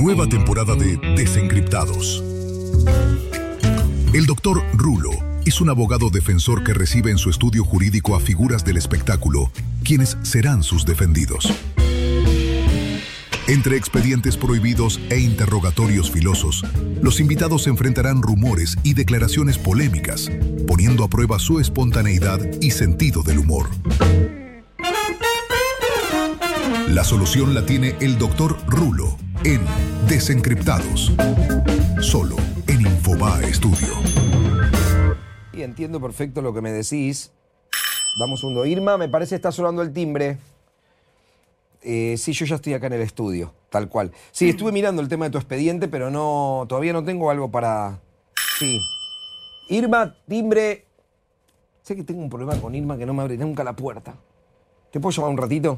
Nueva temporada de Desencriptados. El doctor Rulo es un abogado defensor que recibe en su estudio jurídico a figuras del espectáculo, quienes serán sus defendidos. Entre expedientes prohibidos e interrogatorios filosos, los invitados enfrentarán rumores y declaraciones polémicas, poniendo a prueba su espontaneidad y sentido del humor. La solución la tiene el doctor Rulo en Desencriptados, solo en Infobae Estudio. Y entiendo perfecto lo que me decís. Dame un segundo. Irma, me parece que está sonando el timbre. Sí, yo ya estoy acá en el estudio, tal cual. Sí, estuve mirando el tema de tu expediente, pero todavía no tengo algo para... Sí. Irma, timbre. Sé que tengo un problema con Irma que no me abre nunca la puerta. ¿Te puedo llamar un ratito?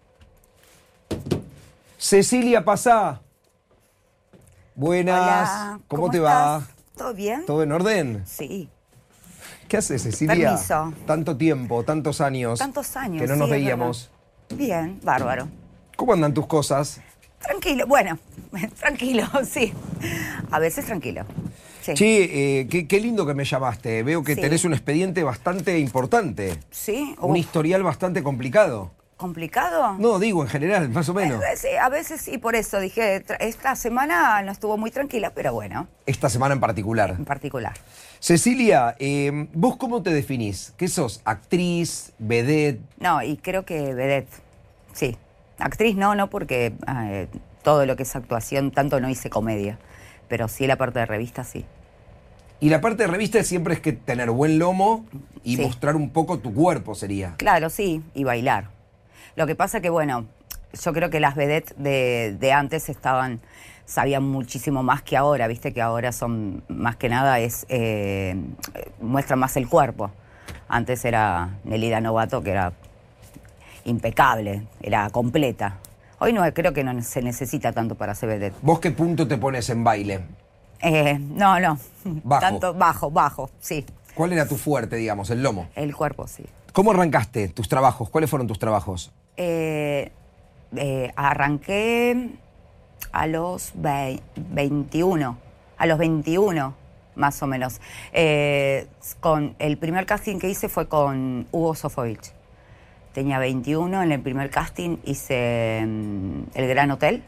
Cecilia, pasá. Buenas. Hola, ¿Cómo te va? estás? ¿Todo bien? ¿Todo en orden? Sí. ¿Qué haces, Cecilia? Permiso. Tanto tiempo, tantos años. Tantos años, que no nos sí, es veíamos. Bien, bárbaro. ¿Cómo andan tus cosas? Tranquilo, bueno, tranquilo, sí. A veces tranquilo. Sí. Che, qué lindo que me llamaste. Veo que Sí. tenés un expediente bastante importante. ¿Sí? Un historial bastante complicado. ¿Complicado? No, digo, en general, más o menos. Sí, a veces sí, por eso dije, esta semana no estuvo muy tranquila, pero bueno, Esta semana en particular. en particular. Cecilia, ¿vos cómo te definís? ¿Qué sos? ¿Actriz? ¿Vedette? No, y creo que vedette, sí. Actriz no, porque todo lo que es actuación, tanto no hice comedia, pero sí la parte de revista, sí. Y la parte de revista siempre es que tener buen lomo y Sí. mostrar un poco tu cuerpo sería. Claro, sí, y bailar. Lo que pasa que, bueno, yo creo que las vedettes de antes sabían muchísimo más que ahora, viste que ahora son, más que nada, muestran más el cuerpo. Antes era Nelida Novato, que era impecable, era completa. Hoy no creo que no se necesita tanto para ser vedette. ¿Vos qué punto te pones en baile? No. Bajo. Tanto bajo, sí. ¿Cuál era tu fuerte, digamos, el lomo? El cuerpo, sí. ¿Cómo arrancaste tus trabajos? ¿Cuáles fueron tus trabajos? Arranqué a los 21, más o menos. Con el primer casting que hice fue con Hugo Sofovich. Tenía 21, en el primer casting hice El Gran Hotel.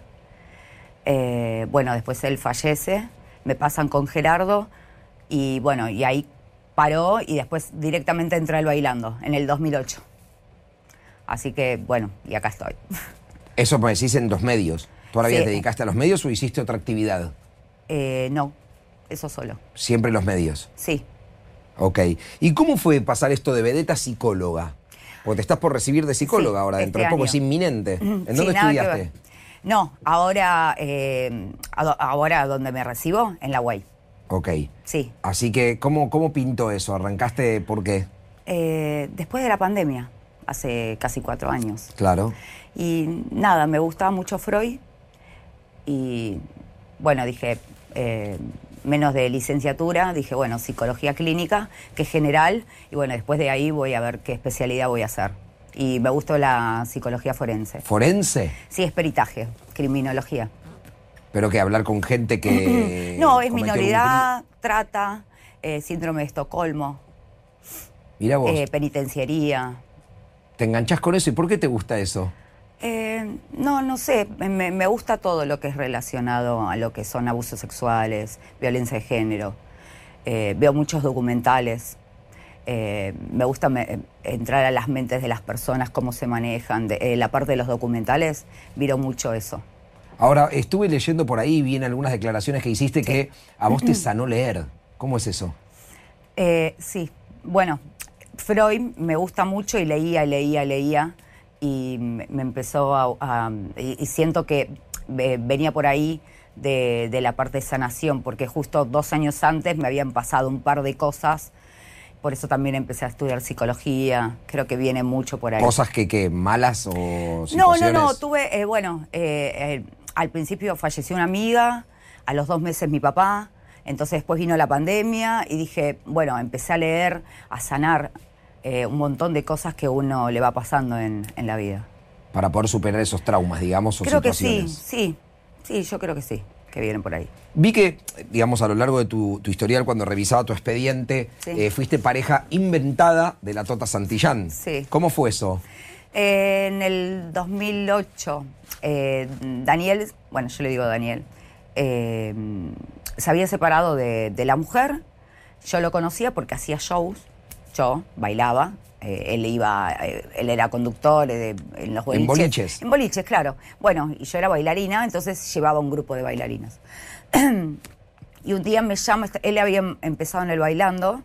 Bueno, después él fallece, me pasan con Gerardo y bueno, y ahí paró y después directamente entré al Bailando en el 2008. Así que, bueno, y acá estoy. Eso me decís en los medios. ¿Tú ahora Sí. te dedicaste a los medios o hiciste otra actividad? No, eso solo. Siempre los medios. Sí. Ok. ¿Y cómo fue pasar esto de vedette a psicóloga? Porque te estás por recibir de psicóloga Sí, ahora, dentro de este poco, año. es inminente. ¿En Sí, dónde nada que estudiaste? ver. No, ahora donde me recibo, en la UAI. Ok. Sí. Así que, ¿cómo pintó eso? ¿Arrancaste por qué? Después de la pandemia, hace casi 4 años. Claro. Y nada, me gustaba mucho Freud y bueno, dije, menos de licenciatura, dije, bueno, psicología clínica, que es general, y bueno, después de ahí voy a ver qué especialidad voy a hacer. Y me gustó la psicología forense. ¿Forense? Sí, es peritaje, criminología. Pero que hablar con gente que... No, es cometió minoridad, trata, síndrome de Estocolmo, Mirá vos, penitenciaría. te enganchás con eso. ¿Y por qué te gusta eso? No sé, me gusta todo lo que es relacionado a lo que son abusos sexuales, violencia de género. Veo muchos documentales. Me gusta entrar a las mentes de las personas, cómo se manejan. La parte de los documentales, miro mucho eso. Ahora, estuve leyendo por ahí, vi en algunas declaraciones que hiciste que a vos te sanó leer. ¿Cómo es eso? Sí, bueno, Freud me gusta mucho y leía. Y me empezó y siento que venía por ahí de la parte de sanación, porque justo 2 años antes me habían pasado un par de cosas, por eso también empecé a estudiar psicología, creo que viene mucho por ahí. ¿Cosas que malas o No, situaciones? tuve, al principio falleció una amiga, a los 2 meses mi papá, entonces después vino la pandemia y dije, bueno, empecé a leer, a sanar un montón de cosas que uno le va pasando en la vida. Para poder superar esos traumas, digamos, o Creo que situaciones. sí, Sí, yo creo que sí, que vienen por ahí. Vi que, digamos, a lo largo de tu historial, cuando revisaba tu expediente, Sí. fuiste pareja inventada de la Tota Santillán. Sí. ¿Cómo fue eso? En el 2008, Daniel, bueno, yo le digo Daniel, se había separado de la mujer. Yo lo conocía porque hacía shows, yo bailaba, él era conductor en los boliches. ¿En boliches? En boliches, claro. Bueno, y yo era bailarina, entonces llevaba un grupo de bailarinas. Y un día me llama, él había empezado en el bailando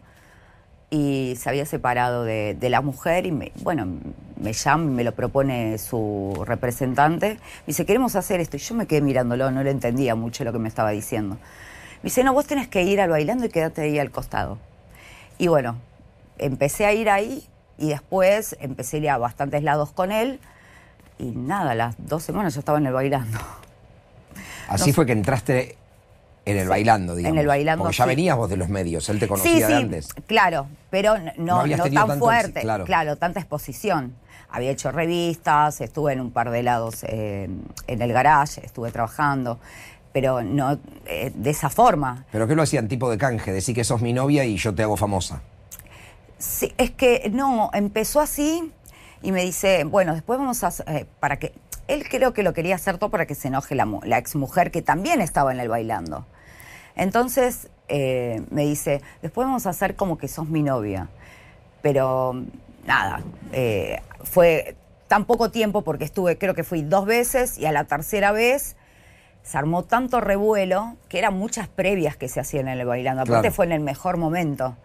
y se había separado de la mujer y me llama y me lo propone su representante. Me dice, queremos hacer esto. Y yo me quedé mirándolo, no le entendía mucho lo que me estaba diciendo. Me dice, no, vos tenés que ir al bailando y quedarte ahí al costado. Y bueno, empecé a ir ahí y después empecé a ir a bastantes lados con él. Y nada, a las 2 semanas yo estaba en el bailando. Así fue que entraste en el bailando, digamos. En el bailando, Porque ya sí. venías vos de los medios, él te Sí, conocía de sí, antes. claro, pero no habías tenido tan tanto fuerte, claro. tanta exposición. Había hecho revistas, estuve en un par de lados en el garage, estuve trabajando, pero no de esa forma. ¿Pero qué lo hacían tipo de canje? Decir que sos mi novia y yo te hago famosa. Sí, es que no, empezó así y me dice, bueno, después vamos a para que él creo que lo quería hacer todo para que se enoje la exmujer que también estaba en el bailando. Entonces me dice, después vamos a hacer como que sos mi novia. Pero nada, fue tan poco tiempo porque creo que fui 2 veces y a la tercera vez se armó tanto revuelo que eran muchas previas que se hacían en el bailando. Aparte Claro. fue en el mejor momento.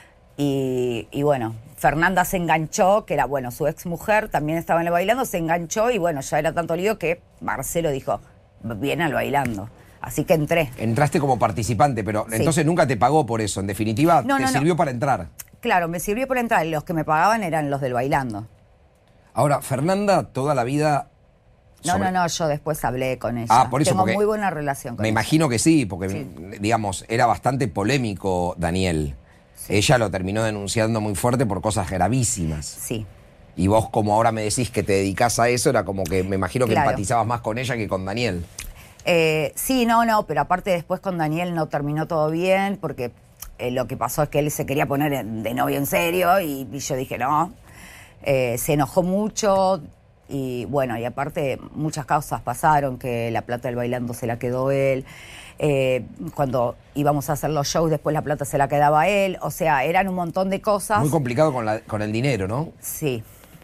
Y bueno, Fernanda se enganchó, que era, bueno, su ex mujer, también estaba en el bailando, se enganchó y bueno, ya era tanto lío que Marcelo dijo, viene al bailando. Así que entré. Entraste como participante, pero Sí. entonces nunca te pagó por eso. En definitiva, No, te no. sirvió para entrar. Claro, me sirvió para entrar. Los que me pagaban eran los del bailando. Ahora, Fernanda, toda la vida... No, yo después hablé con ella. Ah, por eso, Tengo porque muy buena relación con Me ella. imagino que sí, porque, Sí. digamos, era bastante polémico Daniel. Ella lo terminó denunciando muy fuerte por cosas gravísimas. Sí. Y vos, como ahora me decís que te dedicás a eso, era como que me imagino que Claro. empatizabas más con ella que con Daniel. Sí, pero aparte después con Daniel no terminó todo bien porque lo que pasó es que él se quería poner de novio en serio y yo dije no. Se enojó mucho y bueno, y aparte muchas causas pasaron, que la plata del bailando se la quedó él. Cuando íbamos a hacer los shows, después la plata se la quedaba él. O sea, eran un montón de cosas. Muy complicado con el dinero, ¿no? Sí,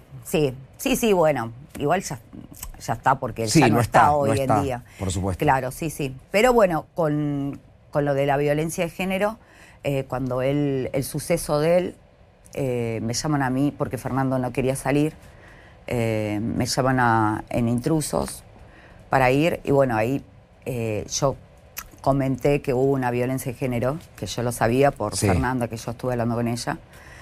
bueno, igual ya está porque él Sí, ya no no está está, hoy no en está, día. por supuesto. Claro, sí. Pero bueno, con lo de la violencia de género, cuando el suceso de él, me llaman a mí porque Fernando no quería salir, me llaman en Intrusos para ir y bueno, ahí yo comenté que hubo una violencia de género, que yo lo sabía por Sí. Fernanda, que yo estuve hablando con ella.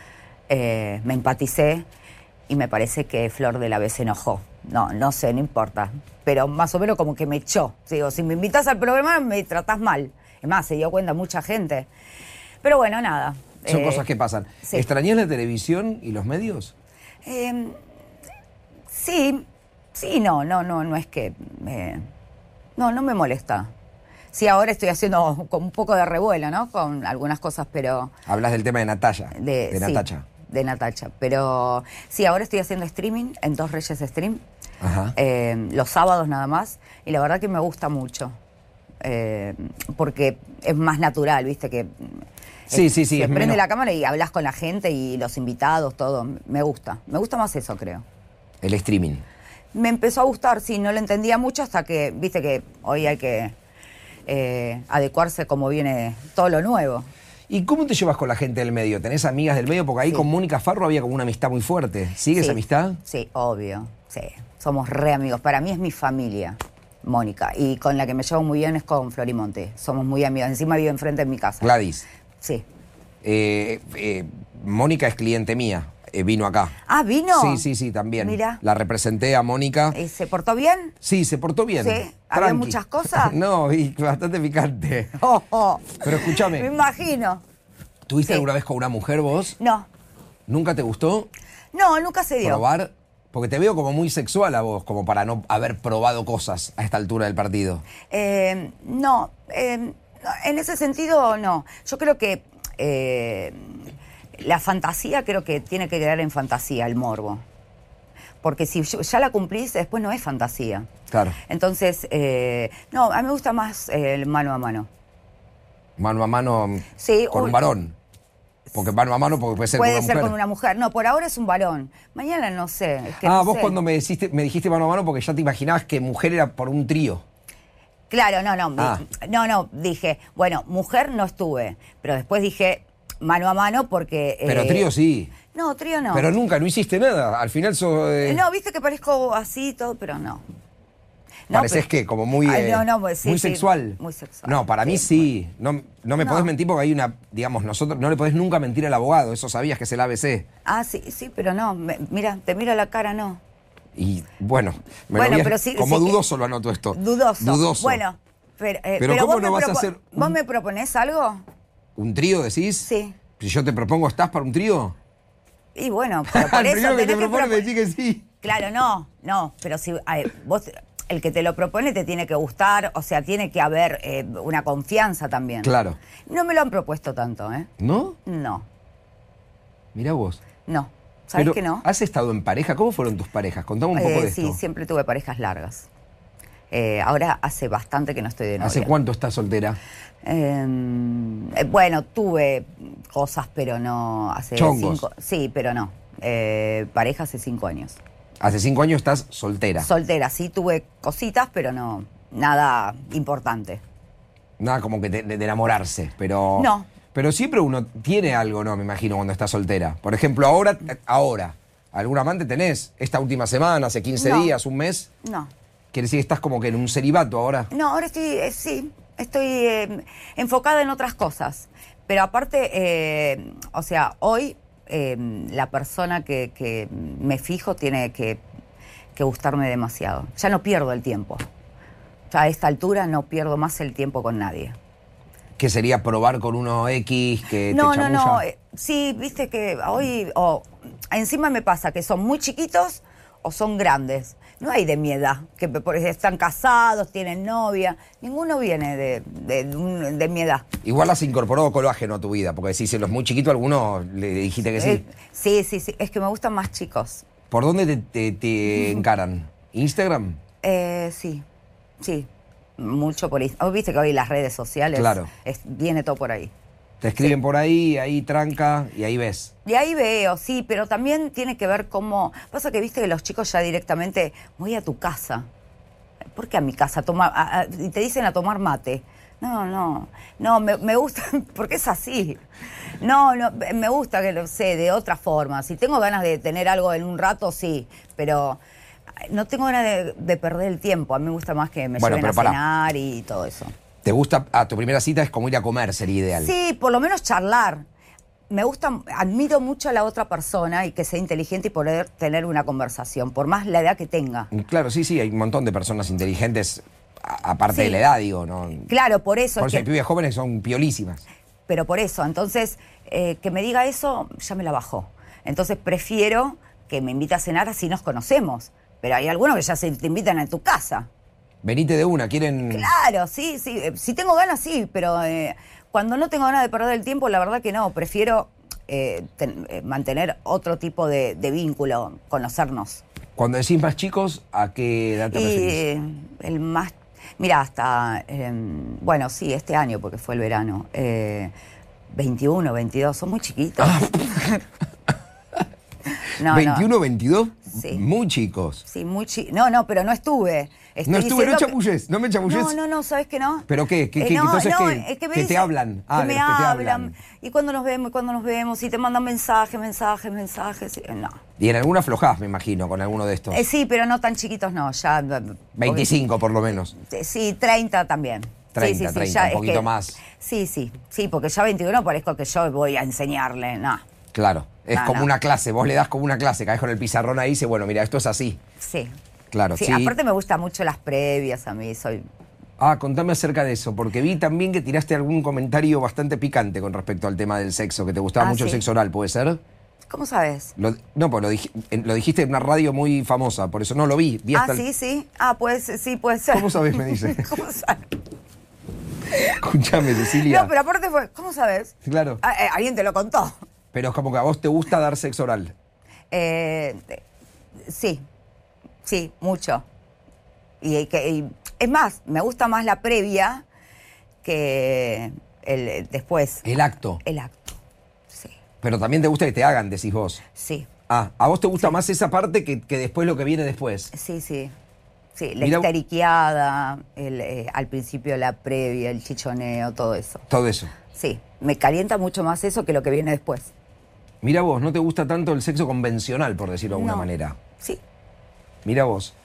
Me empaticé y me parece que Flor de la B se enojó. No sé, no importa. Pero más o menos como que me echó. Digo, si me invitas al programa me tratás mal. Es más, se dio cuenta mucha gente. Pero bueno, nada. Son cosas que pasan. sí. ¿Extrañás la televisión y los medios? Sí, no es que... no me molesta. Sí, ahora estoy haciendo con un poco de revuelo, ¿no? Con algunas cosas, pero... Hablas del tema de Natacha. De sí, Natacha. de Natacha. Pero sí, ahora estoy haciendo streaming en 2 Reyes Stream. Ajá. Los sábados nada más. Y la verdad que me gusta mucho. Porque es más natural, ¿viste? Que Sí, se es prende menos- la cámara y hablas con la gente y los invitados, todo. Me gusta. Me gusta más eso, creo. El streaming. Me empezó a gustar, sí, no lo entendía mucho hasta que, viste que hoy hay que adecuarse como viene todo lo nuevo. ¿Y cómo te llevas con la gente del medio? ¿Tenés amigas del medio? Porque ahí Sí. con Mónica Farro había como una amistad muy fuerte. ¿Sigue esa Sí, amistad? Sí, obvio, sí. Somos re amigos. Para mí es mi familia, Mónica. Y con la que me llevo muy bien es con Florimonte. Somos muy amigos. Encima vive enfrente de mi casa. Gladys. Sí. Mónica es cliente mía. Vino acá. Ah, ¿vino? Sí, también. Mirá. La representé a Mónica. ¿Se portó bien? Sí, se portó bien. Sí. ¿Había Tranqui. muchas cosas? No, y bastante picante. Pero escúchame. Me imagino. ¿Tuviste Sí. alguna vez con una mujer vos? No. ¿Nunca te gustó No, nunca se dio. probar Porque te veo como muy sexual a vos, como para no haber probado cosas a esta altura del partido. No, en ese sentido no. Yo creo que la fantasía creo que tiene que quedar en fantasía, el morbo. Porque si ya la cumplís, después no es fantasía. Claro. Entonces, no, a mí me gusta más el mano a mano. Mano a mano Sí, con un varón. Porque mano a mano porque puede ser con una mujer. Puede ser con una mujer. No, por ahora es un varón. Mañana no sé. Es que no vos sé. cuando me dijiste mano a mano porque ya te imaginabas que mujer era por un trío. Claro, no, dije, bueno, mujer no estuve, pero después dije mano a mano porque... Pero trío sí. No, trío no. Pero nunca, no hiciste nada. Al final sos... No, viste que parezco así y todo, pero no. Pareces que como muy, sí, muy sí, sexual. muy sexual. No, para mí sí. No me podés mentir porque hay una, digamos, nosotros no le podés nunca mentir al abogado. Eso sabías que es el ABC. Ah, sí, pero no. Mira, te miro la cara, no. Y bueno, pero sí, como sí, dudoso lo anoto esto. Dudoso. Bueno, pero ¿cómo no vas a hacer? ¿Vos me proponés algo? ¿Un trío decís? Sí. Si yo te propongo, ¿estás para un trío? Y bueno, pero por Al eso primero que te tenés propone me decís que sí. Claro, no, pero si vos, el que te lo propone te tiene que gustar, o sea, tiene que haber una confianza también. Claro. No me lo han propuesto tanto, ¿eh? ¿No? No, Mirá vos. no. ¿Sabés que no? ¿Has estado en pareja? ¿Cómo fueron tus parejas? Contame un poco de esto. Sí, siempre tuve parejas largas. Ahora hace bastante que no estoy de novia. ¿Hace cuánto estás soltera? Bueno, tuve cosas, pero no hace ¿Chongos? 5... Sí, pero no. Pareja hace 5 años. Hace 5 años estás soltera. Soltera, sí, tuve cositas, pero no, nada importante. Nada como que de enamorarse, pero... No. Pero siempre uno tiene algo, ¿no? Me imagino, cuando está soltera. Por ejemplo, ahora, ¿algún amante tenés? ¿Esta última semana, hace 15 días, un mes? No. ¿Quiere decir que estás como que en un celibato ahora? No, ahora estoy, enfocada en otras cosas. Pero aparte, o sea, hoy la persona que me fijo tiene que gustarme demasiado. Ya no pierdo el tiempo. Ya a esta altura no pierdo más el tiempo con nadie. ¿Qué sería probar con uno X que te chamulla? No. Sí, viste que hoy... encima me pasa que son muy chiquitos o son grandes. No hay de mi edad, que están casados, tienen novia. Ninguno viene de mi edad. Igual has incorporado colágeno a tu vida, porque si los muy chiquitos, algunos le dijiste que sí. Sí. Es que me gustan más chicos. ¿Por dónde te encaran? ¿Instagram? Sí. Mucho por ahí. Viste que hoy las redes sociales Claro. Viene todo por ahí. Te escriben por ahí tranca, y ahí ves. Y ahí veo, sí, pero también tiene que ver cómo... Pasa que viste que los chicos ya directamente, voy a tu casa. ¿Por qué a mi casa? Y te dicen a tomar mate. No, me gusta, porque es así. No, me gusta que lo sé de otra forma. Si tengo ganas de tener algo en un rato, sí, pero... No tengo ganas de perder el tiempo. A mí me gusta más que me lleven a cenar y todo eso. ¿Te gusta? Tu primera cita es como ir a comer, sería ideal. Sí, por lo menos charlar. Me gusta, admiro mucho a la otra persona y que sea inteligente y poder tener una conversación, por más la edad que tenga. Claro, sí, hay un montón de personas inteligentes, aparte de la edad, digo, ¿no? Claro, por eso. Por eso hay pibes jóvenes que son piolísimas. Pero por eso, entonces, que me diga eso, ya me la bajó. Entonces prefiero que me invite a cenar así nos conocemos. Pero hay algunos que ya te invitan a tu casa. Venite de una, quieren... Claro, sí. Si tengo ganas, sí, pero cuando no tengo ganas de perder el tiempo, la verdad que no. Prefiero mantener otro tipo de vínculo, conocernos. Cuando decís más chicos, ¿a qué edad te referís? El más... Mira, hasta... bueno, sí, este año, porque fue el verano. 21, 22, son muy chiquitos. No, 21, 22, sí. Muy chicos. Sí, muy chicos. No, pero no estuve. No estuve, no chapulles, no me chapulles. No, ¿sabes qué no? ¿Pero qué? Entonces, ¿qué? Es que te hablan. Que me hablan. Y cuando nos vemos, y te mandan mensajes. No. Y en alguna aflojás, me imagino, con alguno de estos. Sí, pero no tan chiquitos, no. Ya 25 por lo menos. Sí, 30 también. 30, sí, 30, ya, un poquito más. Sí, porque ya 21 parezco que yo voy a enseñarle, no. Claro, es como una clase, vos le das como una clase, caes con el pizarrón ahí y dices, bueno, mira, esto es así. Sí. Claro, sí. Aparte me gustan mucho las previas, a mí soy... Contame acerca de eso, porque vi también que tiraste algún comentario bastante picante con respecto al tema del sexo, que te gustaba mucho el sexo oral, ¿puede ser? ¿Cómo sabes? No, pues lo dijiste en una radio muy famosa, por eso no lo vi. Vi hasta Sí. Ah, pues sí, puede ser. ¿Cómo sabes? Me dice. ¿Cómo sabes? Escúchame, Cecilia. No, pero aparte fue, ¿cómo sabes? Claro. Alguien te lo contó. Pero es como que a vos te gusta dar sexo oral. Sí, mucho. Y es más, me gusta más la previa que el después. El acto. El acto, sí. Pero también te gusta que te hagan, decís vos. Sí. Ah, ¿a vos te gusta más esa parte que después lo que viene después? Sí. Sí, la histeriqueada, al principio la previa, el chichoneo, todo eso. Todo eso. Sí, me calienta mucho más eso que lo que viene después. Mira vos, ¿no te gusta tanto el sexo convencional, por decirlo de alguna manera? Sí. Mira vos.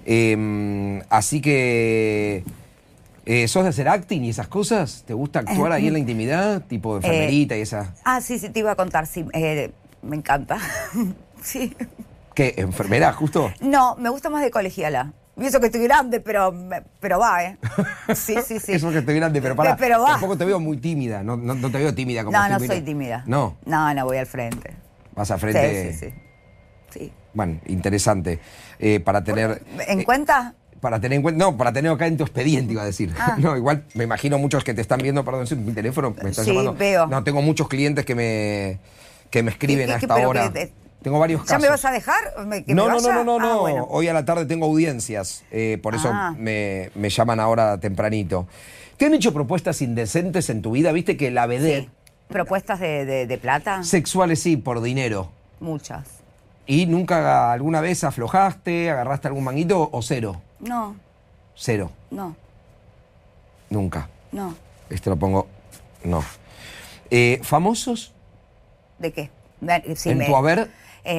Así que... ¿sos de hacer acting y esas cosas? ¿Te gusta actuar ahí en la intimidad? Tipo de enfermerita y esa... Sí, te iba a contar, sí. Me encanta. Sí. ¿Qué? ¿Enfermera, justo? No, me gusta más de colegiala. Y eso que estoy grande, pero va, ¿eh? Sí. Eso que estoy grande, pero pará. Pero va. Tampoco te veo muy tímida. No te veo tímida como No, soy tímida. No. No, voy al frente. Vas al frente. Sí. Bueno, interesante. Para tener... ¿En cuenta? Para tener en cuenta, no, para tener acá en tu expediente, iba a decir. No, igual me imagino muchos que te están viendo, perdón, mi teléfono me están llamando. Sí, veo. No, tengo muchos clientes que me escriben a esta hora. Tengo varios casos. ¿Ya me vas a dejar? No. Bueno. Hoy a la tarde tengo audiencias, por eso me llaman ahora tempranito. ¿Te han hecho propuestas indecentes en tu vida? ¿Viste que la vedette... Sí. ¿Propuestas de plata? Sexuales, sí, por dinero. Muchas. ¿Y nunca alguna vez aflojaste, agarraste algún manguito o cero? No. Cero. No. Nunca. No. Lo pongo... No. ¿Famosos? ¿De qué? ¿En tu haber?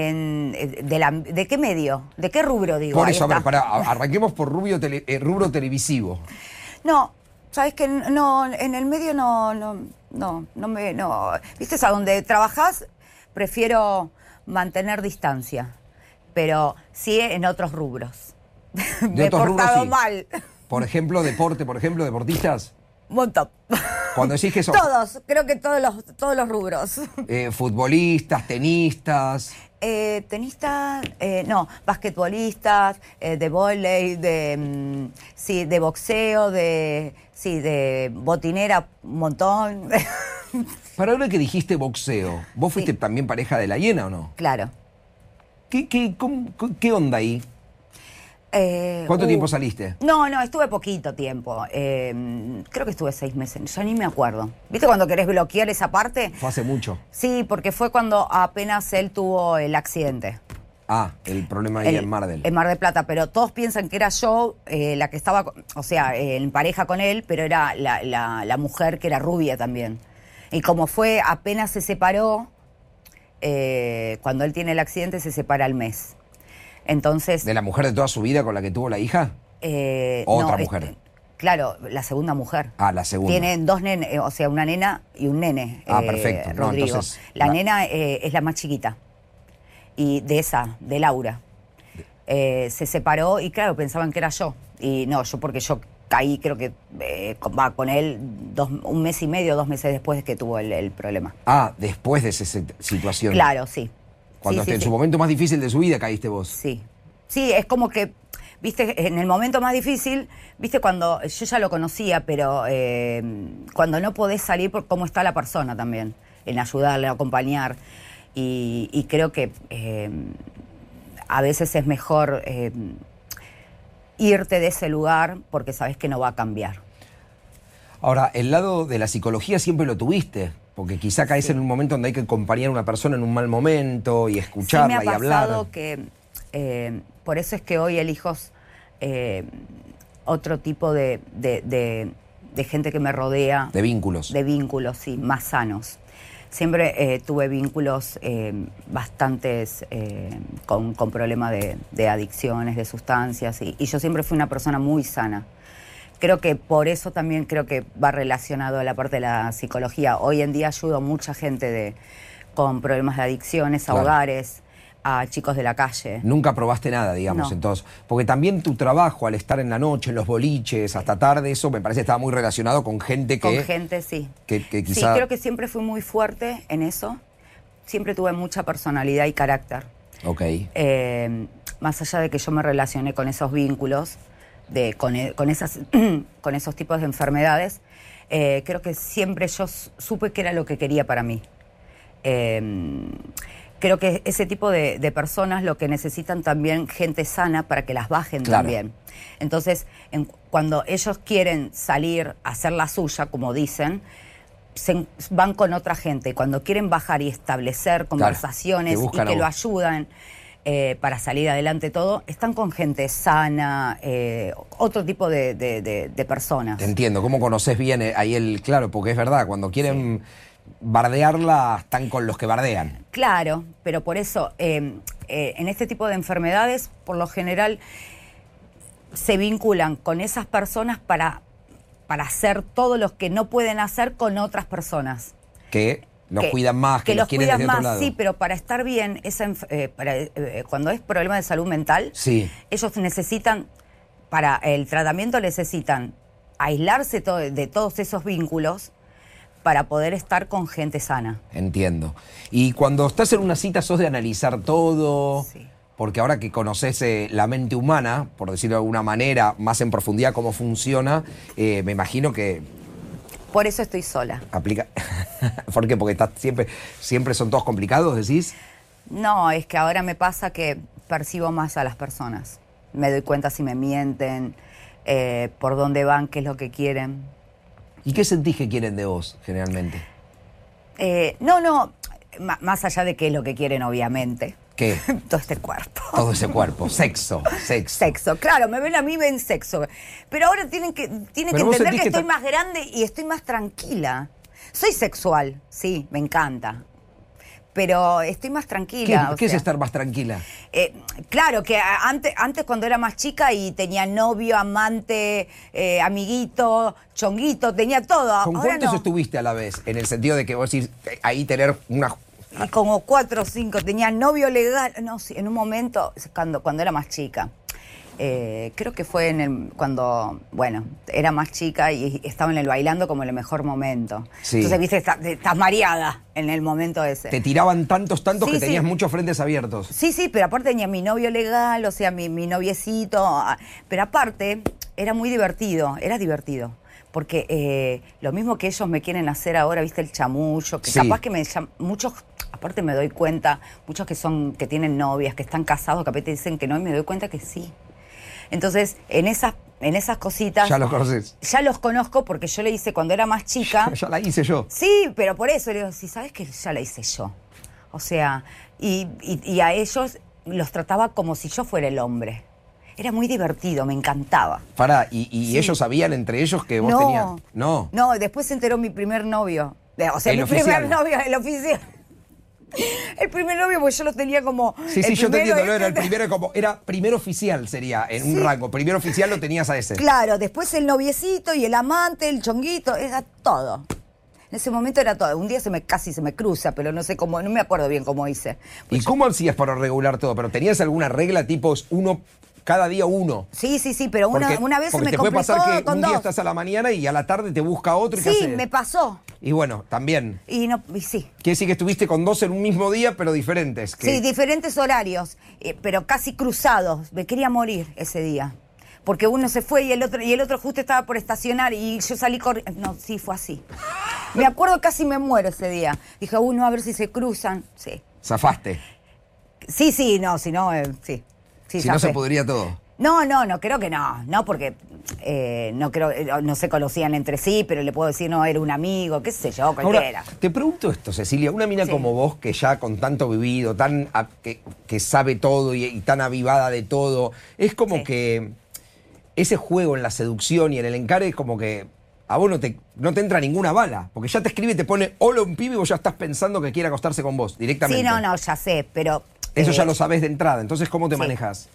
¿De qué medio? ¿De qué rubro, digo? Por eso, a ver, arranquemos por rubro televisivo. No, sabes que no, en el medio no. ¿Viste? A donde trabajás, prefiero mantener distancia. Pero sí en otros rubros. Me he portado mal. Por ejemplo, deportistas. Un montón. Cuando decís que son... Todos, creo que todos los rubros. Futbolistas, tenistas... no, basquetbolistas, de vóley, de boxeo, de botinera, un montón. Para ahora que dijiste boxeo, ¿vos fuiste también pareja de la hiena o no? Claro. ¿Qué onda ahí? ¿Cuánto tiempo saliste? No, estuve poquito tiempo. Creo que estuve 6 meses. Yo ni me acuerdo. ¿Viste cuando querés bloquear esa parte? Fue hace mucho. Sí, porque fue cuando apenas él tuvo el accidente. El problema ahí en Mar del... En Mar del Plata, pero todos piensan que era yo la que estaba, en pareja con él, pero era la mujer que era rubia también. Y como fue, apenas se separó, cuando él tiene el accidente se separa al mes. Entonces... ¿De la mujer de toda su vida con la que tuvo la hija? ¿Otra mujer? Claro, la segunda mujer. La segunda. Tienen 2 nenes, una nena y un nene. Perfecto. Rodrigo. No, entonces, la nena es la más chiquita. Y de Laura. Se separó y claro, pensaban que era yo. Y no, porque yo caí, creo que con él 1 mes y medio, 2 meses después de que tuvo el problema. Después de esa situación. Claro, sí. Cuando en su momento más difícil de su vida caíste vos. Sí. Sí, es como que, viste, en el momento más difícil, viste, cuando yo ya lo conocía, pero cuando no podés salir por cómo está la persona también, en ayudarle, acompañar. Y creo que a veces es mejor irte de ese lugar porque sabes que no va a cambiar. Ahora, el lado de la psicología siempre lo tuviste, porque quizá caes en un momento donde hay que acompañar a una persona en un mal momento y escucharla y hablar. Me ha pasado que por eso es que hoy elijo otro tipo de gente que me rodea. De vínculos. De vínculos, sí, más sanos. Siempre tuve vínculos bastantes con problemas de adicciones, de sustancias, y yo siempre fui una persona muy sana. Creo que por eso también creo que va relacionado a la parte de la psicología. Hoy en día ayudo a mucha gente con problemas de adicciones, a hogares, a chicos de la calle. Nunca probaste nada, digamos, no. Entonces. Porque también tu trabajo, al estar en la noche, en los boliches, hasta tarde, eso me parece que estaba muy relacionado con gente que... Con gente, sí. Que quizá... Sí, creo que siempre fui muy fuerte en eso. siempre tuve mucha personalidad y carácter. Ok. Más allá de que yo me relacioné con esos vínculos, con esos tipos de enfermedades, creo que siempre yo supe que era lo que quería para mí. Creo que ese tipo de personas lo que necesitan también gente sana para que las bajen también. Entonces, cuando ellos quieren salir a hacer la suya, como dicen, van con otra gente. Cuando quieren bajar y establecer conversaciones y que lo ayudan para salir adelante todo, están con gente sana, otro tipo de personas. Te entiendo. ¿Cómo conoces bien ahí claro, porque es verdad, cuando quieren bardearla, están con los que bardean. Claro, pero por eso, en este tipo de enfermedades, por lo general, se vinculan con esas personas para hacer todo lo que no pueden hacer con otras personas. Que los cuidan más, que los quieren desde otro lado. Sí, pero para estar bien, cuando es problema de salud mental, ellos necesitan, para el tratamiento necesitan aislarse de todos esos vínculos para poder estar con gente sana. Entiendo. Y cuando estás en una cita, ¿sos de analizar todo? Sí. Porque ahora que conoces la mente humana, por decirlo de alguna manera, más en profundidad cómo funciona, me imagino que... Por eso estoy sola. Aplica. ¿Por qué? Porque siempre son todos complicados, decís. No, es que ahora me pasa que percibo más a las personas. Me doy cuenta si me mienten, por dónde van, qué es lo que quieren. ¿Y qué sentís que quieren de vos, generalmente? No, más allá de qué es lo que quieren, obviamente. ¿Qué? Todo este cuerpo. Todo ese cuerpo. Sexo. Sexo, claro, me ven a mí, ven sexo. Pero ahora tienen que entender que estoy más grande y estoy más tranquila. Soy sexual, sí, me encanta. Pero estoy más tranquila. ¿Qué es estar más tranquila? Claro, que antes cuando era más chica y tenía novio, amante, amiguito, chonguito, tenía todo. ¿Con ahora cuántos no. estuviste a la vez? En el sentido de que vos decís, ahí tener una... Y como 4 o 5, tenía novio legal, no, sí, en un momento, cuando era más chica. Creo que fue cuando, bueno, era más chica y estaba en el bailando como en el mejor momento. Sí. Entonces, viste, estás mareada en el momento ese. Te tiraban tantos Sí, que tenías muchos frentes abiertos. Sí, pero aparte tenía mi novio legal, o sea, mi noviecito. Pero aparte, era divertido. Porque lo mismo que ellos me quieren hacer ahora, viste, el chamullo, que capaz que muchos, aparte me doy cuenta, muchos que tienen novias, que están casados, que a veces dicen que no, y me doy cuenta que sí. Entonces, en esas cositas... ¿Ya los conoces? Ya los conozco porque yo le hice cuando era más chica. Ya la hice yo. Sí, pero por eso le digo, sí, ¿sabes que ya la hice yo? O sea, y a ellos los trataba como si yo fuera el hombre. Era muy divertido, me encantaba. Pará, ¿y ellos sabían entre ellos que vos tenías? No. No, después se enteró mi primer novio. O sea, el mi oficial. primer novio, el oficial. El primer novio, porque yo los tenía como... Sí, yo te entiendo, era el primero, era primer oficial sería, en un rango. Primer oficial lo tenías a ese. Claro, después el noviecito y el amante, el chonguito, era todo. En ese momento era todo. Un día casi se me cruza, pero no sé cómo, no me acuerdo bien cómo hice. ¿Y cómo hacías para regular todo? ¿Pero tenías alguna regla tipo cada día uno? Sí, pero una vez se me complicó. Porque te puede pasar que un día dos. estás a la mañana y a la tarde te busca otro y ¿qué Sí, haces? me pasó. Y bueno, también. Y sí. Quiere decir que estuviste con 2 en un mismo día, pero diferentes. Sí, diferentes horarios, pero casi cruzados. Me quería morir ese día. Porque uno se fue y el otro justo estaba por estacionar y yo salí corriendo. No, sí, fue así. Me acuerdo, casi me muero ese día. Dije, no, a ver si se cruzan. Sí. ¿Zafaste? Sí, si no, sí. Sí, si no se podría todo. No, creo que no. No, porque no se conocían entre sí, pero le puedo decir, no, era un amigo, qué sé yo, cualquiera. Ahora, te pregunto esto, Cecilia, una mina como vos, que ya con tanto vivido, que sabe todo y tan avivada de todo, es como que ese juego en la seducción y en el encare es como que a vos no te entra ninguna bala, porque ya te escribe y te pone hola un pibe y vos ya estás pensando que quiere acostarse con vos directamente. Sí, no, ya sé, pero... Eso ya lo sabés de entrada, entonces ¿cómo te manejas?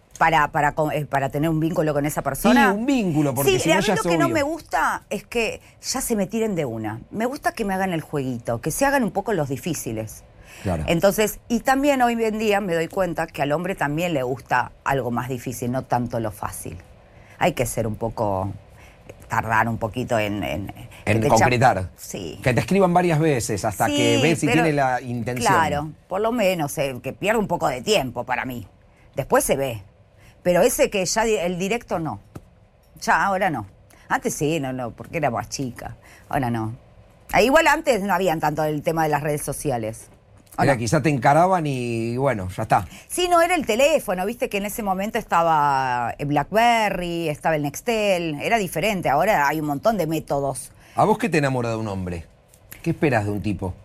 Para tener un vínculo con esa persona. Sí, un vínculo, porque si no ya es obvio. Lo que no me gusta es que ya se me tiren de una. Me gusta que me hagan el jueguito, que se hagan un poco los difíciles. Claro. Entonces, y también hoy en día me doy cuenta que al hombre también le gusta algo más difícil, no tanto lo fácil. Hay que ser un poco tardar un poquito en En que te concretar. Sí. Que te escriban varias veces hasta Sí, que ves si pero, tiene la intención. Claro, por lo menos que pierde un poco de tiempo para mí. Después se ve. Pero ese que ya el directo no. Ya, ahora no. Antes sí, no, porque era más chica. Ahora no. Igual antes no habían tanto el tema de las redes sociales. Era, quizá te encaraban y bueno, ya está. Sí, no, era el teléfono, viste que en ese momento estaba el BlackBerry, estaba el Nextel, era diferente, ahora hay un montón de métodos. ¿A vos qué te enamora de un hombre? ¿Qué esperas de un tipo?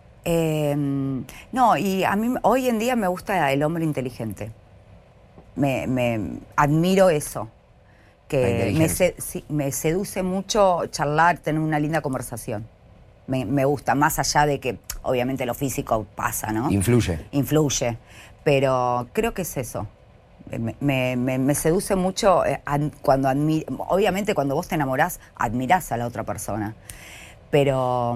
No, y a mí hoy en día me gusta el hombre inteligente. Me admiro eso. Que me seduce mucho charlar, tener una linda conversación. Me gusta, más allá de que obviamente lo físico pasa, ¿no? Influye, pero creo que es eso. Me seduce mucho cuando obviamente cuando vos te enamorás, admirás a la otra persona, pero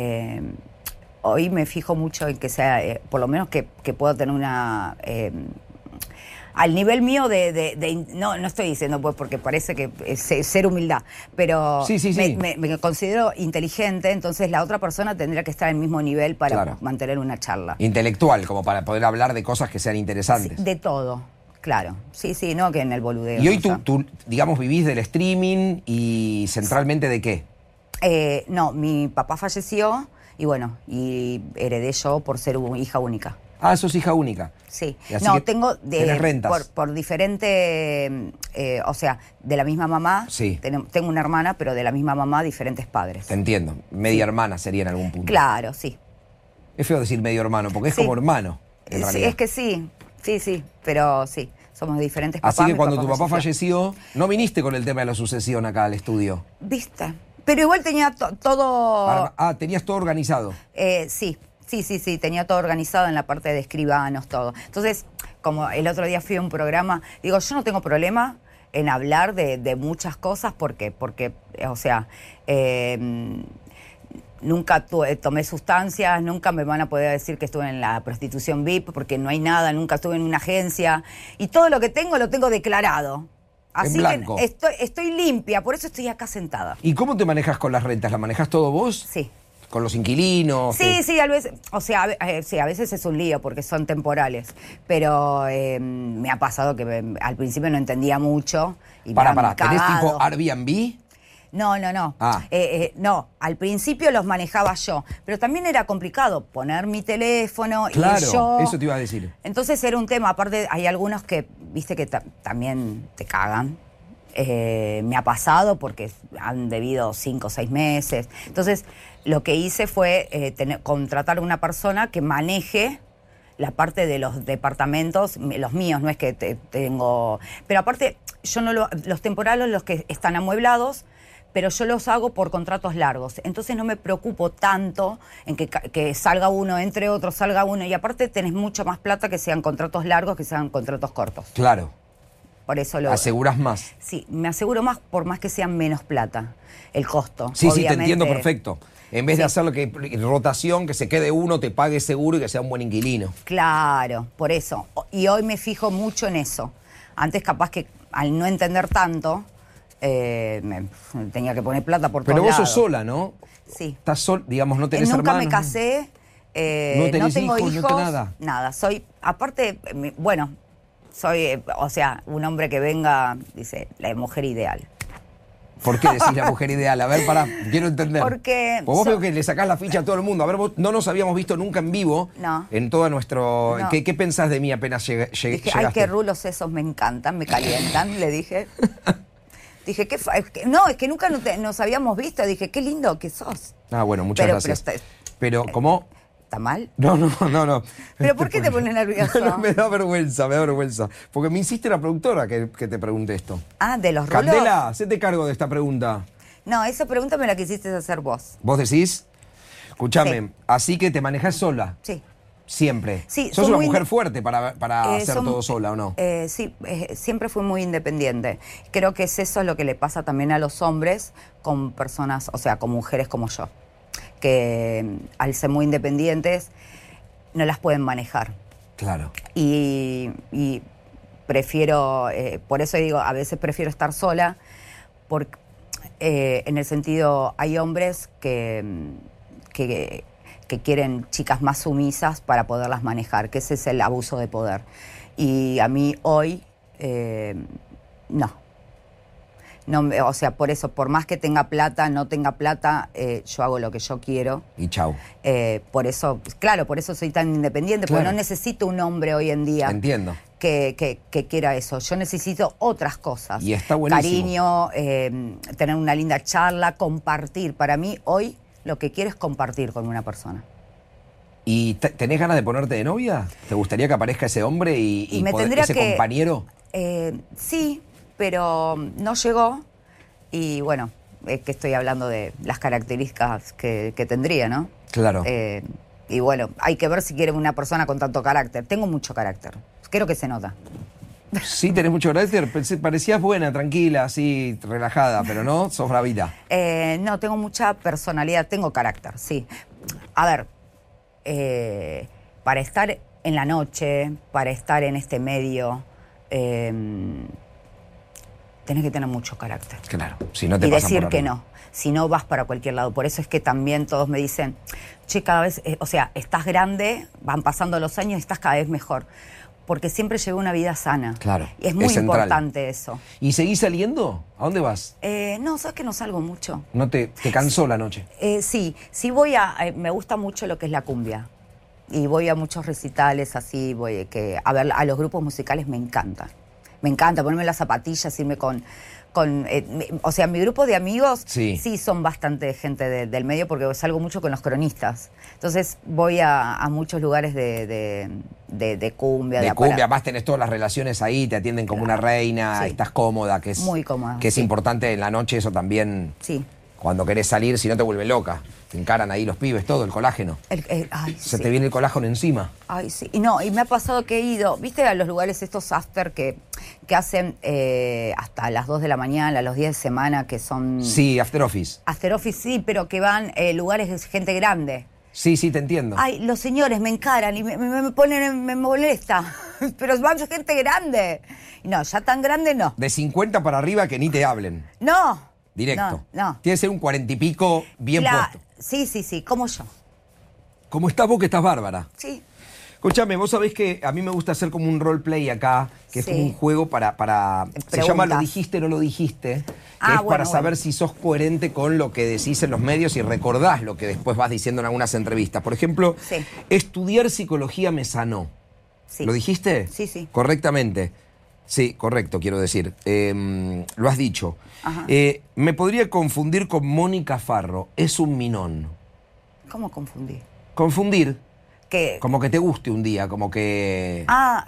hoy me fijo mucho en que sea, por lo menos que pueda tener una... al nivel mío no estoy diciendo pues porque parece que es ser humildad, pero sí. Me considero inteligente, entonces la otra persona tendría que estar al mismo nivel para mantener una charla. Intelectual, como para poder hablar de cosas que sean interesantes. Sí, de todo, claro. Sí, no que en el boludeo. Y hoy tú, digamos, vivís del streaming y centralmente ¿de qué? No, mi papá falleció y bueno, y heredé yo por ser hija única. Ah, sos hija única. Sí. No, tengo ¿tenés rentas? Por diferente, o sea, de la misma mamá. Sí. Tengo una hermana, pero de la misma mamá, diferentes padres. Te entiendo. Media hermana sería en algún punto. Claro, sí. Es feo decir medio hermano, porque es como hermano, en realidad. Es que sí, pero sí, somos diferentes papás. Así que cuando tu papá falleció, no viniste con el tema de la sucesión acá al estudio. ¿Viste? Pero igual tenía todo... ¿tenías todo organizado? Sí, tenía todo organizado en la parte de escribanos, todo. Entonces, como el otro día fui a un programa, digo, yo no tengo problema en hablar de muchas cosas porque o sea, nunca tomé sustancias, nunca me van a poder decir que estuve en la prostitución VIP porque no hay nada, nunca estuve en una agencia y todo lo que tengo lo tengo declarado. Así que estoy limpia, por eso estoy acá sentada. ¿Y cómo te manejas con las rentas? ¿La manejas todo vos? Sí. ¿Con los inquilinos? Sí, a veces, o sea, sí, a veces es un lío porque son temporales, pero me ha pasado que al principio no entendía mucho. Y Pará, ¿tenés tipo Airbnb? No. No, al principio los manejaba yo, pero también era complicado poner mi teléfono y yo... eso te iba a decir. Entonces era un tema, aparte hay algunos que, viste, que también te cagan. Me ha pasado porque han debido 5 o 6 meses. Entonces, lo que hice fue contratar a una persona que maneje la parte de los departamentos, los míos, no es que tengo... Pero aparte, yo no los temporales, los que están amueblados, pero yo los hago por contratos largos. Entonces no me preocupo tanto en que salga uno, entre otros, salga uno. Y aparte tenés mucha más plata que sean contratos largos que sean contratos cortos. Claro. Por eso ¿aseguras más? Sí, me aseguro más por más que sean menos plata, el costo. Sí, te entiendo perfecto. En vez de hacer rotación, que se quede uno, te pague seguro y que sea un buen inquilino. Claro, por eso. Y hoy me fijo mucho en eso. Antes capaz que al no entender tanto, tenía que poner plata por todos lados. Pero vos sos sola, ¿no? Sí. Estás digamos, no tenés hermanos. Nunca me casé, no tengo hijos. No tenés nada. Nada, soy, aparte, bueno... Soy, o sea, un hombre que venga, dice, la mujer ideal. ¿Por qué decís la mujer ideal? A ver, quiero entender. Porque... Vos veo que le sacás la ficha a todo el mundo. A ver, vos no nos habíamos visto nunca en vivo. No. En todo nuestro... No. ¿Qué pensás de mí apenas llegaste? Dije, ay, qué rulos esos, me encantan, me calientan, le dije. Dije, no, es que nunca nos habíamos visto. Dije, qué lindo que sos. Ah, bueno, muchas gracias. Pero, ¿cómo? ¿Está mal? No. ¿Pero por qué te pones nervioso? No, me da vergüenza. Porque me insiste la productora que te pregunte esto. Ah, ¿de los rulos? Candela, hacete cargo de esta pregunta. No, esa pregunta me la quisiste hacer vos. ¿Vos decís? Escuchame, Sí. Así que te manejás sola. Sí. Siempre. Sí, ¿Sos soy una muy mujer fuerte para hacer todo sola o no? Sí, siempre fui muy independiente. Creo que es eso lo que le pasa también a los hombres con personas, o sea, con mujeres como yo, que al ser muy independientes no las pueden manejar. Claro. Y prefiero, por eso digo, a veces prefiero estar sola, porque En el sentido, hay hombres que quieren chicas más sumisas para poderlas manejar, que ese es el abuso de poder. Y a mí hoy, no. O sea, por eso, por más que tenga plata, no tenga plata, yo hago lo que yo quiero. Y chau. Por eso, claro, por eso soy tan independiente, Claro. porque no necesito un hombre hoy en día Entiendo. que quiera eso. Yo necesito otras cosas. Y está buenísimo. Cariño, tener una linda charla, compartir. Para mí, hoy, lo que quiero es compartir con una persona. ¿Y tenés ganas de ponerte de novia? ¿Te gustaría que aparezca ese hombre y me poder, tendría ese que- compañero? Sí, pero no llegó. Y bueno, es que estoy hablando de las características que tendría, ¿no? Claro. Y bueno, hay que ver si quiere una persona con tanto carácter. Tengo mucho carácter. Creo que se nota. Sí, tenés mucho carácter. Parecías buena, tranquila, así, relajada, pero no, sos bravita. No, tengo mucha personalidad, tengo carácter, sí. A ver, para estar en la noche, para estar en este medio, tenés que tener mucho carácter. Claro, si no te Y pasan decir por que arriba. no, si no vas para cualquier lado. Por eso es que también todos me dicen, che, cada vez, o sea, estás grande, van pasando los años y estás cada vez mejor. Porque siempre llevé una vida sana. Claro, Y es muy es central. importante eso. ¿Y seguís saliendo? ¿A dónde vas? No, sabes que no salgo mucho. ¿No te cansó la noche? Sí voy me gusta mucho lo que es la cumbia. Y voy a muchos recitales así, a ver, a los grupos musicales me encanta. Me encanta ponerme las zapatillas, irme o sea, mi grupo de amigos Sí. son bastante gente del medio porque salgo mucho con los cronistas. Entonces voy a muchos lugares de cumbia. De cumbia, más tenés todas las relaciones ahí, te atienden como una reina, Sí. estás cómoda, que es Muy cómoda, que es sí. importante en la noche, eso también. Sí. Cuando querés salir, si no te vuelve loca. Te encaran ahí los pibes, todo, el colágeno. Ay, Se sí. te viene el colágeno encima. Ay, sí. Y no, y me ha pasado que he ido, ¿viste a los lugares estos after que hacen hasta las 2 de la mañana, los días de semana, que son... Sí, after office. After office, sí, pero que van lugares de gente grande. Sí, te entiendo. Ay, los señores me encaran y me ponen, me molesta. Pero van gente grande. No, ya tan grande no. De 50 para arriba que ni te hablen. No. Directo. No. Tiene que ser un 40 y pico bien puesto. Sí, como yo. Como estás vos, que estás bárbara. Sí. Escúchame, vos sabés que a mí me gusta hacer como un roleplay acá, que es Sí. como un juego para se Preguntas. llama Lo dijiste, no lo dijiste, que es para saber si sos coherente con lo que decís en los medios y recordás lo que después vas diciendo en algunas entrevistas. Por ejemplo, Sí. estudiar psicología me sanó. Sí. ¿Lo dijiste? Sí. Correctamente. Sí, correcto, quiero decir. Lo has dicho. Ajá. Me podría confundir con Mónica Farro. Es un minón. ¿Cómo confundí? Confundir, Que... como que te guste un día, como que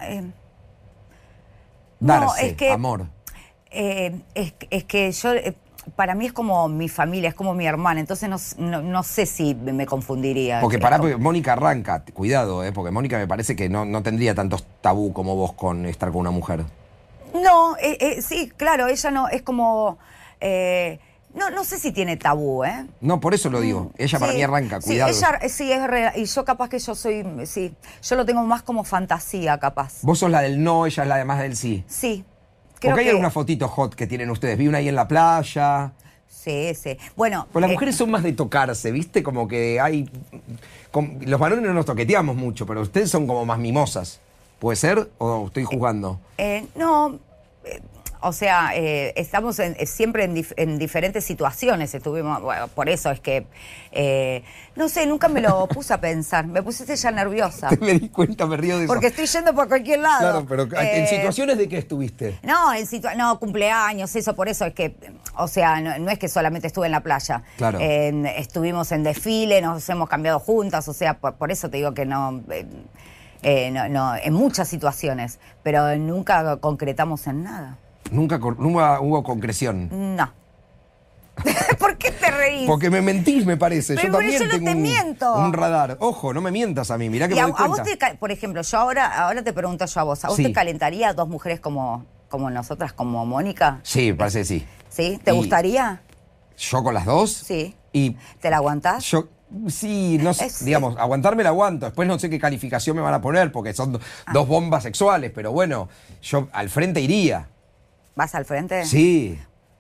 no, darse, es que- amor. es que yo, para mí es como mi familia, es como mi hermana, entonces no sé si me confundiría. Porque porque Mónica arranca, cuidado, porque Mónica me parece que no tendría tantos tabú como vos con estar con una mujer. No, sí, claro, ella no, es como... no sé si tiene tabú, ¿eh? No, por eso lo digo. Ella para Sí, mí arranca, cuidado. Sí, ella, sí, es real. Y yo capaz que yo lo tengo más como fantasía, capaz. Vos sos la del no, ella es la de más del sí. Sí. Creo Porque hay que... algunas fotitos hot que tienen ustedes. Vi una ahí en la playa. Sí. Bueno... Pues las mujeres son más de tocarse, ¿viste? Como que hay... los varones no nos toqueteamos mucho, pero ustedes son como más mimosas. ¿Puede ser? ¿O estoy jugando? No... O sea, estamos siempre en diferentes situaciones. Estuvimos, bueno, por eso es que, no sé, nunca me lo puse a pensar. Me pusiste ya nerviosa. Me di cuenta, me río de eso. Porque estoy yendo por cualquier lado. Claro, pero ¿en situaciones de qué estuviste? No, cumpleaños, eso, por eso es que, o sea, no es que solamente estuve en la playa. Claro. Estuvimos en desfile, nos hemos cambiado juntas, o sea, por eso te digo que no, en muchas situaciones, pero nunca concretamos en nada. Nunca hubo concreción. No. ¿Por qué te reís? Porque me mentís, me parece. Pero yo también yo no tengo te miento. un radar. Ojo, no me mientas a mí, mirá que Y me a doy cuenta. vos por ejemplo, yo ahora te pregunto yo a vos, ¿a vos Sí. te calentaría dos mujeres como nosotras, como Mónica? Sí, parece que sí. ¿Sí? ¿Te Y- gustaría? ¿Yo con las dos? Sí. Y ¿Te la aguantás? yo, sí, no sé, Es- digamos, aguantarme la aguanto. Después no sé qué calificación me van a poner, porque son dos bombas sexuales, pero bueno, yo al frente iría. ¿Vas al frente? Sí.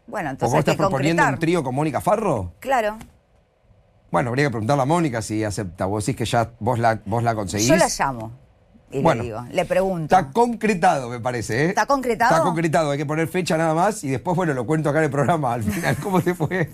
Bueno, ¿O entonces vos hay estás que proponiendo un concretar. trío con Mónica Farro? Claro. Bueno, habría que preguntarle a Mónica si acepta. Vos decís que ya vos la conseguís. Yo la llamo y Bueno, le digo, le pregunto. Está concretado, me parece, ¿eh? ¿Está concretado? Está concretado, hay que poner fecha nada más y después, bueno, lo cuento acá en el programa al final. ¿Cómo te fue?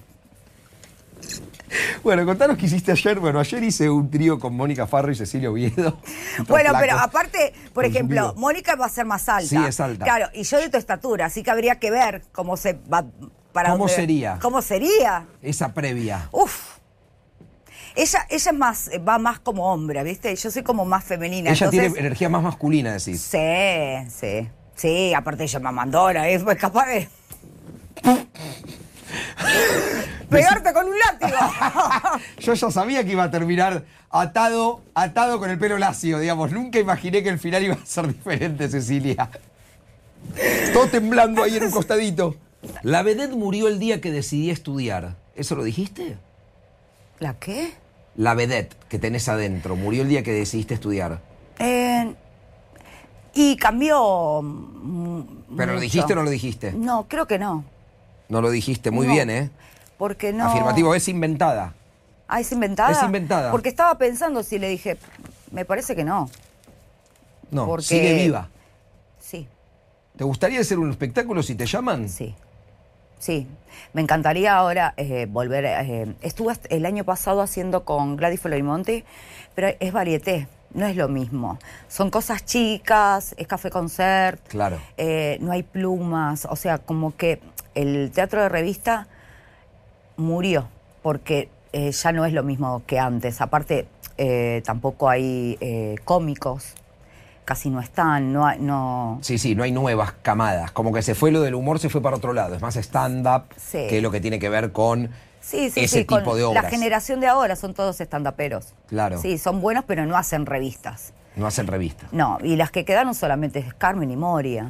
Bueno, contanos qué hiciste ayer. Bueno, ayer hice un trío con Mónica Farro y Cecilia Oviedo. Bueno, Flaco, pero aparte, por ejemplo, consumido. Mónica va a ser más alta. Sí, es alta. Claro, y yo de tu estatura, así que habría que ver cómo se va para ¿Cómo dónde- sería? ¿Cómo sería? Esa previa. Uf. Ella es más, va más como hombre, ¿viste? Yo soy como más femenina. Ella entonces, tiene energía más masculina, decís. Sí, sí. Sí, aparte ella es mamandora, es capaz de pegarte con un látigo. Yo ya sabía que iba a terminar atado con el pelo lacio, digamos. Nunca imaginé que el final iba a ser diferente, Cecilia. Todo temblando ahí en un costadito. La vedette murió el día que decidí estudiar. ¿Eso lo dijiste? ¿La qué? La vedette que tenés adentro murió el día que decidiste estudiar. Y cambió. ¿Pero lo mucho. dijiste o no lo dijiste? No, creo que no. No lo dijiste, muy No, bien, ¿eh? Porque no. Afirmativo, es inventada. Ah, ¿es inventada? Es inventada. Porque estaba pensando si le dije, me parece que no. No, Porque- sigue viva. Sí, ¿Te gustaría hacer un espectáculo si te llaman? sí. Sí. Me encantaría ahora volver. Estuve el año pasado haciendo con Gladys Florimonte, pero es varieté. No es lo mismo. Son cosas chicas, es café concert. Claro. No hay plumas. O sea, como que el teatro de revista murió, porque ya no es lo mismo que antes. Aparte, tampoco hay cómicos, casi no están, no. Sí, no hay nuevas camadas. Como que se fue lo del humor, se fue para otro lado. Es más stand-up, Sí. que es lo que tiene que ver con Sí, ese con tipo de obras. la generación de ahora son todos estandaperos. Claro. Sí, son buenos, pero no hacen revistas. No hacen revistas. No, y las que quedaron solamente es Carmen y Moria.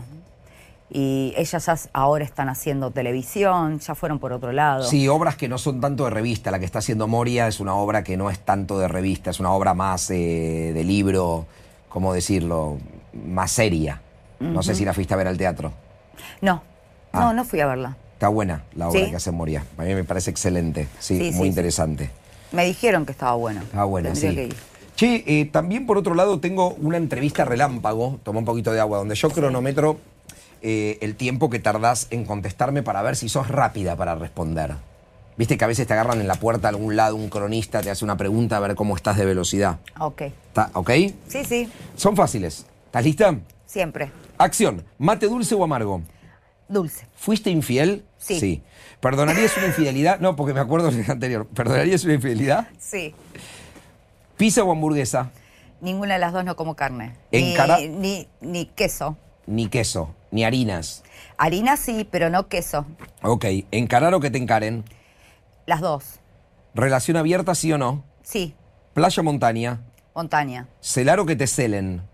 Y ellas ya ahora están haciendo televisión, ya fueron por otro lado. Sí, obras que no son tanto de revista. La que está haciendo Moria es una obra que no es tanto de revista, es una obra más de libro, ¿cómo decirlo? Más seria. No sé si la fuiste a ver al teatro. No, Ah. no fui a verla. Está buena la obra ¿Sí? que hace Moria. A mí me parece excelente. Sí, Sí, muy sí, interesante. Me dijeron que estaba buena. Está buena, Tendría sí. que ir. Che, también por otro lado tengo una entrevista relámpago, toma un poquito de agua, donde yo cronometro el tiempo que tardás en contestarme para ver si sos rápida para responder. Viste que a veces te agarran en la puerta a algún lado un cronista, te hace una pregunta a ver cómo estás de velocidad. Ok. ¿Está ok? Sí, sí, Son fáciles. ¿Estás lista? siempre. Acción. ¿Mate dulce o amargo? Dulce. ¿Fuiste infiel? Sí. ¿Perdonarías una infidelidad? No, porque me acuerdo del anterior. ¿Perdonarías una infidelidad? Sí. ¿Pizza o hamburguesa? Ninguna de las dos no como carne. Encara- Ni queso. Ni queso, ni harinas. Harina sí, pero no queso. Ok. ¿Encarar o que te encaren? Las dos. ¿Relación abierta, sí o no? Sí. ¿Playa o montaña? Montaña. ¿Celar o que te celen?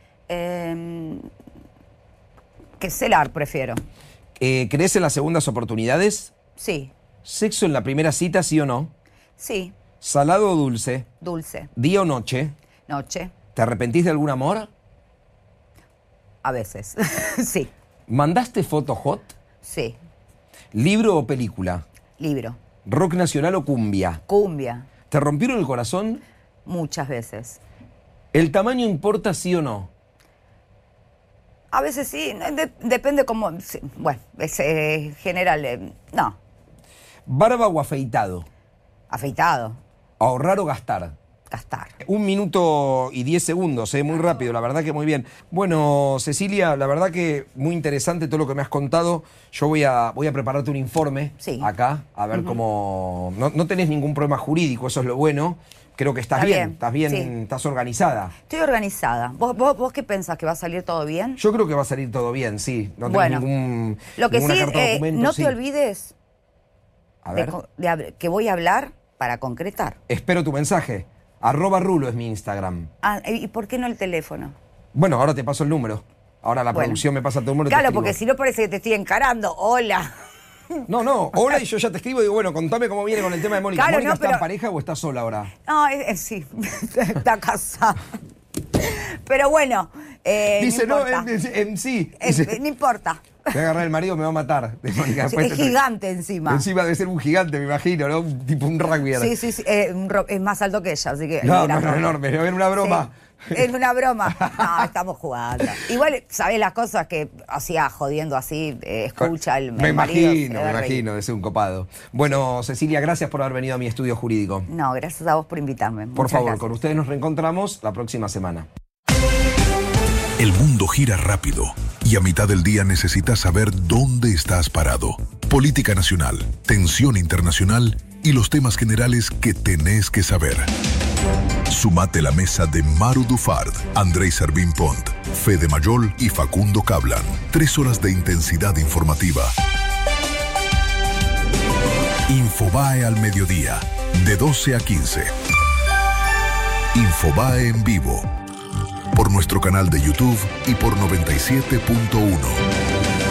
Que celar prefiero. ¿Crees en las segundas oportunidades? Sí. ¿Sexo en la primera cita, sí o no? Sí. ¿Salado o dulce? Dulce. ¿Día o noche? Noche. ¿Te arrepentís de algún amor? A veces. Sí. ¿Mandaste foto hot? Sí. ¿Libro o película? Libro. ¿Rock nacional o cumbia? Cumbia. ¿Te rompieron el corazón? Muchas veces. ¿El tamaño importa, sí o no? A veces sí. Depende cómo. Sí. Bueno, es general. No. ¿Barba o afeitado? Afeitado. ¿Ahorrar o gastar? Gastar. 1 minuto y 10 segundos, muy rápido, la verdad que muy bien. Bueno, Cecilia, la verdad que muy interesante todo lo que me has contado. Yo voy a prepararte un informe Sí. acá, a ver cómo... No tenés ningún problema jurídico, eso es lo bueno. Creo que estás Está bien, sí. estás organizada. Estoy organizada. ¿Vos qué pensás? ¿Que va a salir todo bien? Yo creo que va a salir todo bien, sí. No tenés Bueno, ningún, Lo que ninguna sí, carta de documento, no sí. te olvides A ver, que voy a hablar para concretar. espero tu mensaje. @rulo es mi Instagram. Ah, ¿y por qué no el teléfono? Bueno, ahora te paso el número. Ahora la Bueno. producción me pasa tu número y te Claro, escribo. porque si no parece que te estoy encarando. Hola. No, hola, y yo ya te escribo y digo, bueno, contame cómo viene con el tema de Mónica. Claro, ¿Mónica no, está en pero- pareja o está sola ahora? No, sí, está casada. Pero bueno, Dice, no importa. sí. No importa. Me va a agarrar el marido, me va a matar. Mónica, Es gigante encima. Encima debe ser un gigante, me imagino, ¿no? Tipo un rugby. Sí. Es más alto que ella, así que... No, enorme. Era una broma. Sí, es una broma. No, estamos jugando. Igual, ¿sabés las cosas que hacía jodiendo así? Escucha el Me marido, imagino, debe ser un copado. Bueno, Cecilia, gracias por haber venido a mi estudio jurídico. No, gracias a vos por invitarme. Por favor, con ustedes nos reencontramos la próxima semana. El mundo gira rápido y a mitad del día necesitas saber dónde estás parado. Política nacional, tensión internacional y los temas generales que tenés que saber. Sumate a la mesa de Maru Dufard, Andrei Servín Pont, Fede Mayol y Facundo Cablan. 3 horas de intensidad informativa. Infobae al mediodía, de 12 a 15. Infobae en vivo, por nuestro canal de YouTube y por 97.1.